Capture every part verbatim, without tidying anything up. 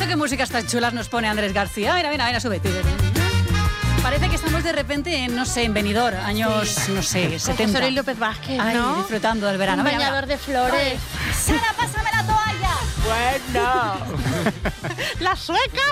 qué música tan chulas nos pone Andrés García. Mira, mira, mira, súbete. Parece que estamos de repente en, no sé, en Benidorm, años, sí. no sé, setenta. José Luis López Vázquez, Ay, ¿no? disfrutando del verano. Un Venga, bañador venga. de flores. Sara, pásame la toalla. Bueno. Las suecas.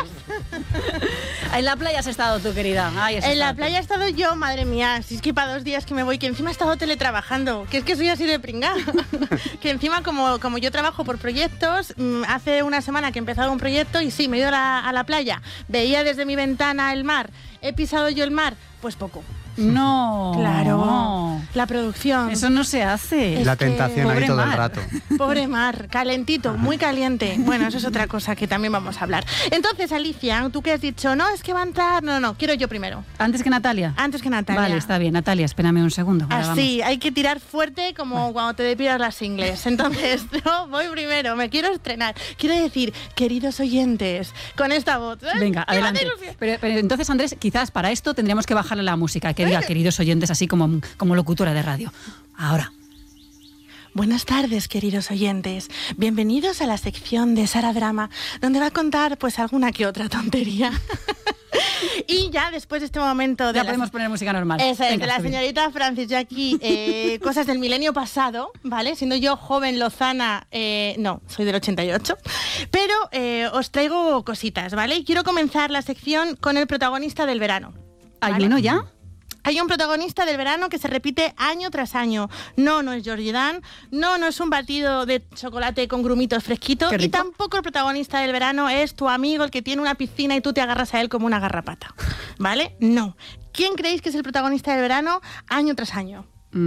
En la playa has estado tú, querida. Ay, en la playa he estado yo, madre mía. Si es que para dos días que me voy, que encima he estado teletrabajando. Que es que soy así de pringada. Que encima, como, como yo trabajo por proyectos, hace una semana que he empezado un proyecto y sí, me he ido a la, a la playa. Veía desde mi ventana el mar. ¿He pisado yo el mar? Pues poco. No. Claro. No. La producción. Eso no se hace. Es la tentación ahí todo mar. el rato. Pobre mar, calentito, muy caliente. Bueno, eso es otra cosa que también vamos a hablar. Entonces, Alicia, tú que has dicho, no, es que va a entrar... No, no, quiero yo primero. ¿Antes que Natalia? Antes que Natalia. Vale, está bien. Natalia, espérame un segundo. Así, hay que tirar fuerte como vale. cuando te depilas las ingles. Entonces, yo voy primero, me quiero estrenar. Quiero decir, queridos oyentes, con esta voz. ¿eh? Venga, adelante. Pero, pero entonces, Andrés, quizás para esto tendríamos que bajarle la música, que diga, queridos oyentes, así como, como locutora de radio. Ahora. Buenas tardes, queridos oyentes. Bienvenidos a la sección de Sara Drama, donde va a contar pues alguna que otra tontería. Y ya después de este momento... De ya la, podemos poner música normal. Esa es, Venga, de la señorita Francis Jackie, eh, cosas del milenio pasado, ¿vale? Siendo yo joven, lozana, eh, no, soy del ochenta y ocho, pero eh, os traigo cositas, ¿vale? Y quiero comenzar la sección con el protagonista del verano. ¿Hay ¿vale? uno ya? Hay un protagonista del verano que se repite año tras año. No, no es Georgie Dan, no, no es un batido de chocolate con grumitos fresquitos y tampoco el protagonista del verano es tu amigo, el que tiene una piscina y tú te agarras a él como una garrapata, ¿vale? No. ¿Quién creéis que es el protagonista del verano año tras año?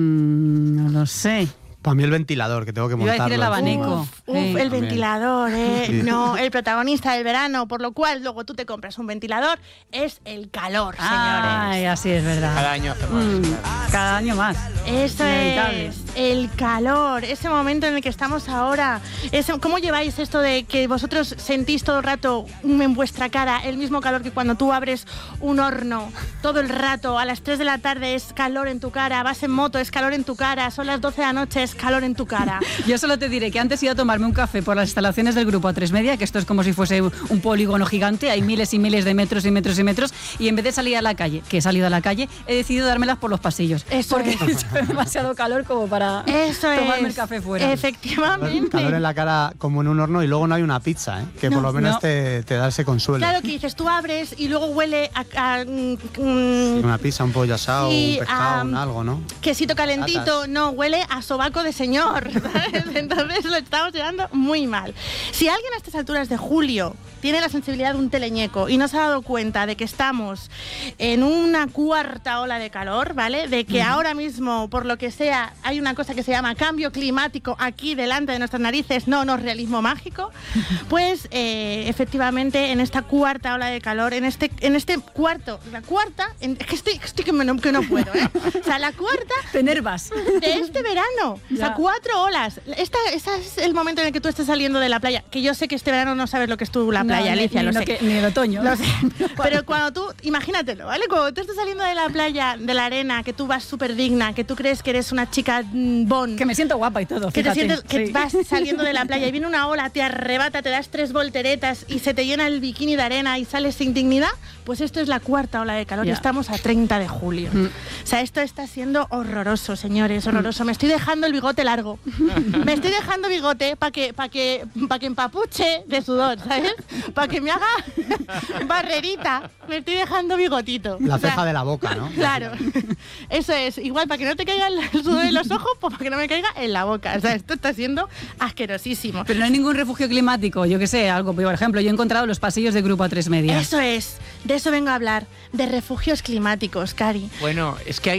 Mm, no lo sé. Para mí el ventilador, que tengo que montarlo. Iba a decir el abanico. Uf, uf sí, el también. ventilador, ¿eh? Sí. No, el protagonista del verano, por lo cual luego tú te compras un ventilador, es el calor, señores. Ay, así es verdad. Cada año hace más. Mm, cada año más. Eso Inevitable. es, el calor, ese momento en el que estamos ahora. Ese, ¿Cómo lleváis esto de que vosotros sentís todo el rato en vuestra cara el mismo calor que cuando tú abres un horno? Todo el rato, a las tres de la tarde es calor en tu cara, vas en moto, es calor en tu cara, son las doce de la noche, es calor en tu cara. Yo solo te diré que antes iba a tomarme un café por las instalaciones del grupo A tres Media, que esto es como si fuese un polígono gigante, hay miles y miles de metros y metros y metros, y en vez de salir a la calle, que he salido a la calle, he decidido dármelas por los pasillos. Eso porque es. hace demasiado calor como para Eso tomarme es. el café fuera. Efectivamente. Calor en la cara como en un horno y luego no hay una pizza, ¿eh? Que No, por lo menos no. te, te da ese consuelo. Claro que dices, tú abres y luego huele a... a mm, Una pizza, un pollo asado, sí, un pescado, a, un algo, ¿no? quesito calentito, Patatas. no, huele a sobaco de señor, ¿sabes? Entonces lo estamos llevando muy mal. Si alguien a estas alturas de julio tiene la sensibilidad de un teleñeco y no se ha dado cuenta de que estamos en una cuarta ola de calor, ¿vale? De que uh-huh. ahora mismo, por lo que sea, hay una cosa que se llama cambio climático aquí delante de nuestras narices, no, no, realismo mágico, pues eh, efectivamente en esta cuarta ola de calor, en este, en este cuarto, la cuarta, en, es que estoy, estoy que, me, no, que no puedo, ¿eh? O sea, la cuarta... Te enervas. De este verano, ya. O sea, cuatro olas. Esta, esta es el momento en el que tú estás saliendo de la playa, que yo sé que este verano no sabes lo que es tú la playa, no, Alicia, ni, lo ni sé. Que, ni el otoño. Lo sé. Pero cuando tú, imagínatelo, ¿vale? Cuando tú estás saliendo de la playa, de la arena, que tú vas súper digna, que tú crees que eres una chica mm, bon. Que me siento guapa y todo, que fíjate. te sientes, que sí. vas saliendo de la playa y viene una ola, te arrebata, te das tres volteretas y se te llena el bikini de arena y sales sin dignidad, pues esto es la cuarta ola de calor yeah. y estamos a treinta de julio. Mm. O sea, esto está siendo horroroso, señores, horroroso. Mm. Me estoy dejando el bigote largo. Me estoy dejando bigote para que, pa que, pa que empapuche de sudor, ¿sabes? Para que me haga barrerita. Me estoy dejando bigotito. La o sea, ceja de la boca, ¿no? Claro. Eso es. Igual, para que no te caiga el sudor en los ojos, pues para que no me caiga en la boca. O sea, esto está siendo asquerosísimo. Pero no hay ningún refugio climático, yo que sé, algo. Por ejemplo, yo he encontrado los pasillos de Grupo A tres Media. Eso es. De eso vengo a hablar. De refugios climáticos, Cari. Bueno, es que hay